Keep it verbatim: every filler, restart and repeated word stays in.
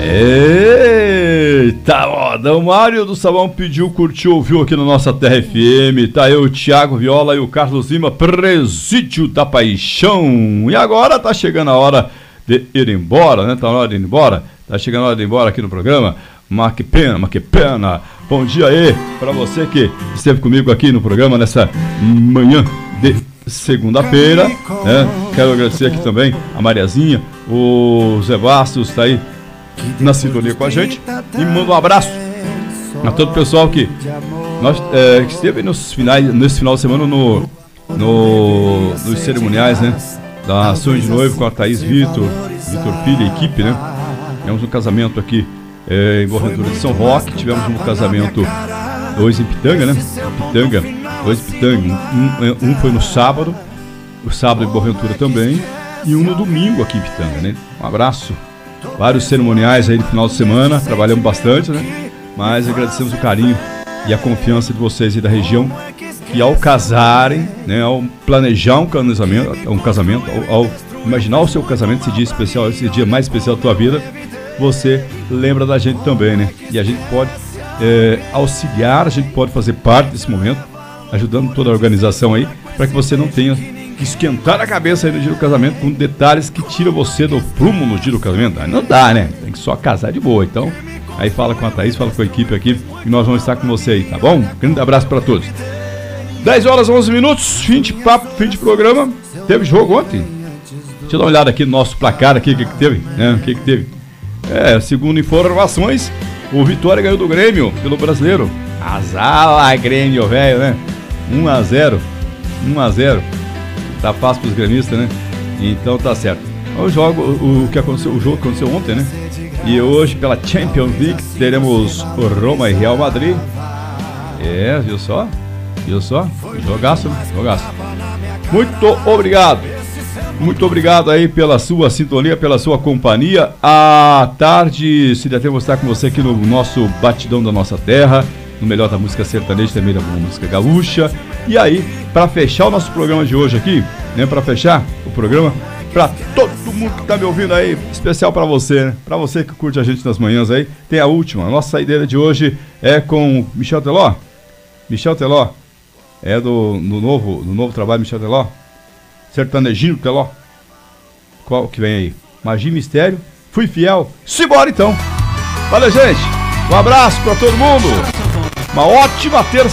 Eita, ó, o Mário do Sabão pediu, curtiu, ouviu aqui na nossa Terra F M. Tá eu, o Thiago Viola e o Carlos Lima, Presídio da Paixão. E agora tá chegando a hora de ir embora, né? Tá na hora de ir embora. Tá chegando a hora de ir embora aqui no programa. Mas que pena, mas que pena. Bom dia aí pra você que esteve comigo aqui no programa nessa manhã de segunda-feira, né? Quero agradecer aqui também a Mariazinha, o Zé Bastos tá aí na sintonia com a gente, e manda um abraço a todo o pessoal que nós é, que esteve nos finais, nesse final de semana no, no nos cerimoniais, né, da Sonho de Noivo com a Thaís Vitor, Vitor Filho e equipe, né? Tivemos um casamento aqui é, em Boa Ventura de São Roque, tivemos um casamento dois em Pitanga, né? Pitanga, dois em Pitanga, um, um foi no sábado, o sábado em Boa Ventura também, e um no domingo aqui em Pitanga, né? Um abraço. Vários cerimoniais aí no final de semana, trabalhamos bastante, né? Mas agradecemos o carinho e a confiança de vocês aí da região, que ao casarem, né, ao planejar um casamento, um casamento ao, ao imaginar o seu casamento, esse dia especial, esse dia mais especial da tua vida, você lembra da gente também, né? E a gente pode é, auxiliar, a gente pode fazer parte desse momento, ajudando toda a organização aí, para que você não tenha que esquentar a cabeça aí no dia do casamento com detalhes que tiram você do prumo no dia do casamento. Aí não dá, né? Tem que só casar de boa. Então, aí fala com a Thaís, fala com a equipe aqui e nós vamos estar com você aí, tá bom? Um grande abraço para todos. dez horas e onze minutos, fim de papo, fim de programa. Teve jogo ontem? Deixa eu dar uma olhada aqui no nosso placar aqui, o que que teve, né? O que que teve? É, segundo informações, o Vitória ganhou do Grêmio pelo Brasileiro. Azala, Grêmio, velho, né? um a zero. um a zero. Tá fácil pros gremistas, né? Então tá certo. O jogo, o, o que aconteceu, o jogo que aconteceu ontem, né? E hoje pela Champions League teremos o Roma e Real Madrid. É, viu só? Viu só? Jogaço, né? Jogaço. Muito obrigado. Muito obrigado aí pela sua sintonia, pela sua companhia. À tarde, se der tempo, vou estar com você aqui no nosso Batidão da Nossa Terra, no melhor da música sertaneja, também da música gaúcha. E aí, para fechar o nosso programa de hoje aqui, né, para fechar o programa, para todo mundo que tá me ouvindo aí, especial para você, né? Para você que curte a gente nas manhãs aí, tem a última. A nossa saideira de hoje é com Michel Teló. Michel Teló é do, do, novo, do novo trabalho Michel Teló. Sertanejinho Teló. Qual que vem aí? Magia e Mistério. Fui Fiel. Simbora então. Valeu, gente. Um abraço para todo mundo. Uma ótima terça.